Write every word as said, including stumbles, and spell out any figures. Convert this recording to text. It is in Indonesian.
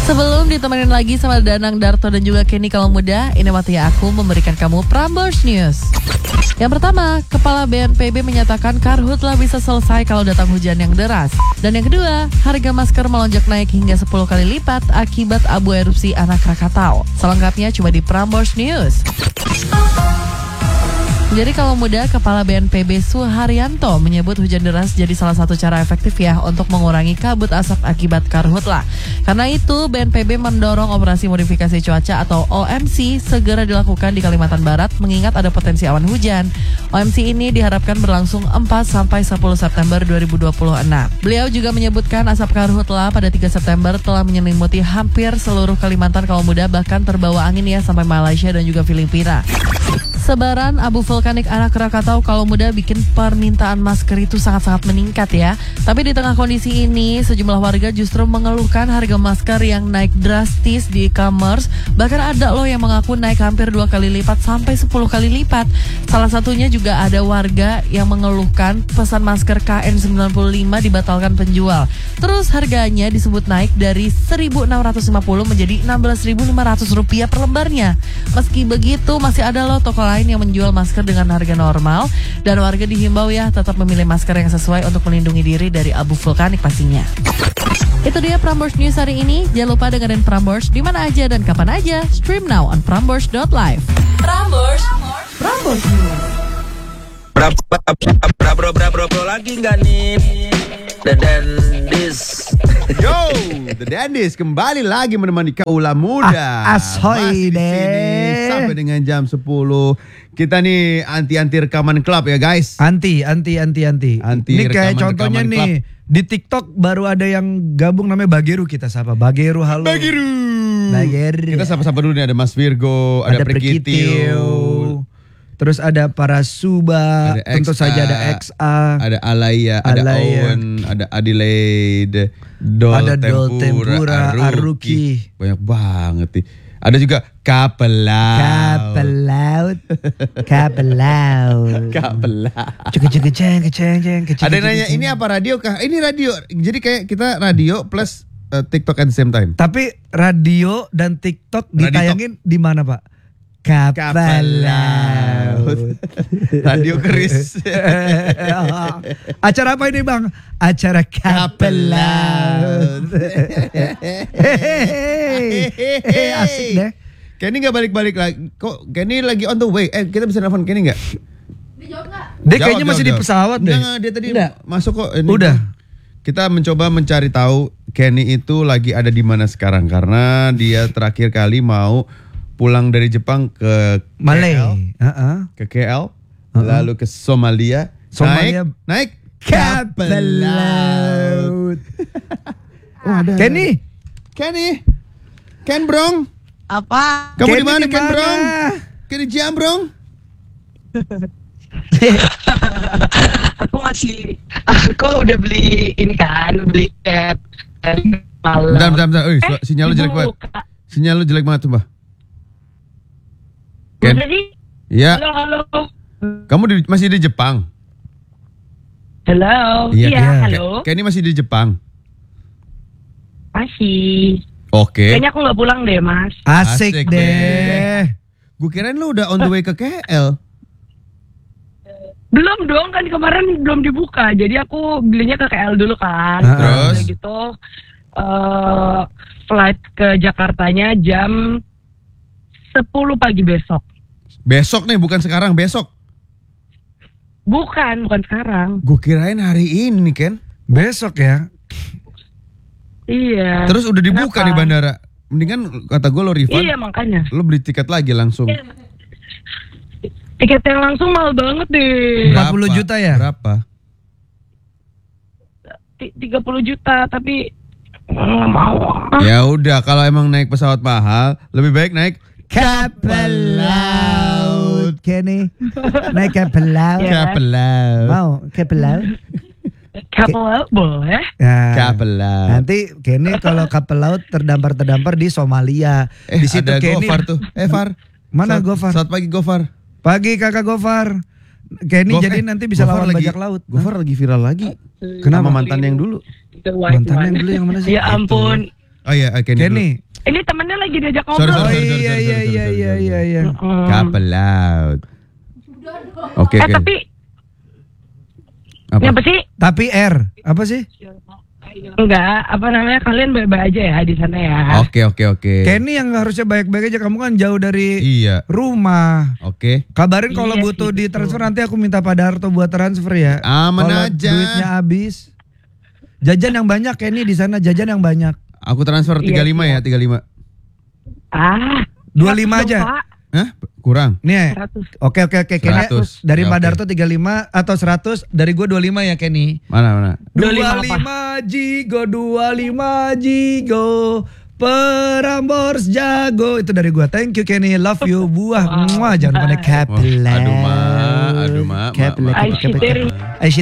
Sebelum ditemenin lagi sama Danang Darto dan juga Kenny Kalau Muda, ini waktunya aku memberikan kamu Prambors News. Yang pertama, Kepala B N P B menyatakan karhutlah bisa selesai kalau datang hujan yang deras. Dan yang kedua, harga masker melonjak naik hingga sepuluh kali lipat akibat abu erupsi anak Krakatau. Selengkapnya cuma di Prambors News. Jadi kalau muda, Kepala B N P B Suharyanto menyebut hujan deras jadi salah satu cara efektif ya untuk mengurangi kabut asap akibat karhutla. Karena itu B N P B mendorong operasi modifikasi cuaca atau O M C segera dilakukan di Kalimantan Barat mengingat ada potensi awan hujan. O M C ini diharapkan berlangsung empat sampai sepuluh September dua ribu dua puluh enam. Beliau juga menyebutkan asap karhutla pada tiga September telah menyelimuti hampir seluruh Kalimantan kalau muda, bahkan terbawa angin ya sampai Malaysia dan juga Filipina. Sebaran abu vulkanik anak Krakatau kalau muda bikin permintaan masker itu sangat-sangat meningkat ya. Tapi di tengah kondisi ini, sejumlah warga justru mengeluhkan harga masker yang naik drastis di e-commerce. Bahkan ada loh yang mengaku naik hampir dua kali lipat sampai sepuluh kali lipat. Salah satunya juga ada warga yang mengeluhkan pesan masker K N sembilan puluh lima dibatalkan penjual. Terus harganya disebut naik dari seribu enam ratus lima puluh menjadi enam belas ribu lima ratus rupiah per lembarnya. Meski begitu, masih ada loh toko lain yang menjual masker dengan harga normal, dan warga dihimbau ya tetap memilih masker yang sesuai untuk melindungi diri dari abu vulkanik pastinya. Itu dia Prambors News hari ini. Jangan lupa dengerin Prambors di mana aja dan kapan aja. Stream now on prambors dot live. Prambors, Prambors News. Berapa bro bro bro bro lagi nggak nih? The Dandis. Yo, The Dandis kembali lagi menemani kaula muda. Ah, asoy deh. Sampai dengan jam sepuluh. Kita nih anti-anti rekaman klub ya guys. Anti, anti, anti, anti. Anti ini kayak rekaman- contohnya rekaman nih di TikTok baru ada yang gabung namanya Bageru, kita sapa. Bageru, halo. Bagiru. Bageru. Kita sapa-sapa dulu nih, ada Mas Virgo, ada, Ada Prekitiu. Terus ada para Suba, Ada tentu X A, saja ada X A, ada Alaya, ada Alaya. Owen, ada Adelaide, Dol Ada Dol Tempura, Tempura, Aruki. Aruki. Banyak banget nih. Ada juga kapal laut. kapal laut, kapal laut. Kapal laut. Cek cek cek cek cek. Ada yang nanya, ini apa radio kah? Ini radio. Jadi kayak kita radio plus uh, TikTok at the same time. Tapi radio dan TikTok Radio ditayangin di mana, Pak? Kapal laut. Radio keris. Acara apa ini, Bang? Acara kapal laut. Hehehe, asik deh. Kenny nggak balik-balik lagi. Kok Kenny lagi on the way? Eh, kita bisa nelfon Kenny nggak? Dia Jawab, kayaknya masih jawab, di jawab. pesawat deh. Enggak, dia tadi Udah. masuk kok. Ini. Udah. Kita mencoba mencari tahu Kenny itu lagi ada di mana sekarang, karena dia terakhir kali mau pulang dari Jepang ke Malay. K L, Heeh. ke K L, lalu ke Somalia, Somalia. naik, naik Kapal laut. Oh, ada. Kenny, Kenny, Ken Brong, Apa? kamu Kenny di mana di Ken mana? Brong? Kenny Jambrong? Aku masih, aku udah beli ini kan, beli cat dari malam. Bentar, bentar, bentar. Oi, Eh, sinyal lu jelek banget. dibuka. Sinyal lu jelek banget tuh, Mbak. Ken, Jadi, ya, halo, halo. kamu di, masih di Jepang? Halo, Iya, iya, iya. halo. Kenny masih di Jepang. Masih. Oke. Kayaknya aku nggak pulang deh, Mas. asik, Asik deh. deh. Gue kirain lu udah on the way ke K L. Belum dong, kan kemarin belum dibuka. Jadi aku belinya ke K L dulu kan. Ah. Terus? Udah gitu, eh flight ke Jakartanya jam sepuluh pagi besok. Besok nih, bukan sekarang, besok. Bukan, bukan sekarang. Gue kirain hari ini, Ken. Besok ya. Iya. Terus udah dibuka Kenapa? nih bandara. Mendingan kata gue lo refund. Iya, makanya. Lo beli tiket lagi langsung. Tiket yang langsung mahal banget deh. empat puluh juta ya? Berapa? Ti- tiga puluh juta, tapi nggak mau. Ya udah, kalau emang naik pesawat mahal, lebih baik naik Kapal laut, Kenny. Naik kapal laut. Ya. kapal laut. Mau kapal laut? Kapal laut boleh. Nah, Kapal laut. nanti Kenny kalau kapal laut terdampar-terdampar di Somalia. Eh, di situ ada Kenny. Gofar tuh. Eh, Far. Mana Selamat- Gofar? Selamat pagi, Gofar. Pagi kakak Gofar. Kenny Gof- jadi eh, nanti bisa Gofar lawan lagi- bajak laut. Gofar lagi viral lagi. Kenapa? Sama mantan yang dulu. Mantan yang dulu yang mana sih? Ya ampun. Oh iya, Kenny. Kenny. Ini temennya lagi diajak Sorry, ngobrol. Oh sorry, sorry, iya sorry, iya sorry, iya sorry, iya sorry. iya iya. Mm. Kapal laut. Oke, Eh oke. tapi Apa? ini apa sih? Tapi R apa sih? Enggak, apa namanya, kalian baik-baik aja ya di sana ya. Oke, oke, oke. Kenny yang harusnya baik-baik aja, kamu kan jauh dari Iya. rumah. Oke. Kabarin kalau Iya butuh sih, di transfer, nanti aku minta Pak Darto buat transfer ya. Aman Kalau aja. duitnya habis. Jajan yang banyak Kenny di sana, jajan yang banyak. Aku transfer Iya, tiga puluh lima ya, tiga puluh lima. Ah, dua puluh lima seratus aja. dong, Pak. Hah? Kurang. Nih. seratus. Oke oke oke Kenny. seratus. Dari Ya, Pak oke. Darto tiga puluh lima atau seratus, dari gue dua puluh lima ya Kenny. Mana, mana? dua dua puluh lima puluh lima jigo, dua puluh lima jigo. Perambors jago. Itu dari gua. Thank you Kenny, love you. Buah. Muah, jangan lupa Wah, Kaplan. aduh, Ma. Aduh, Ma. Ma, Kaplan. Ma, Ma. Aisyah Terry. Aisyah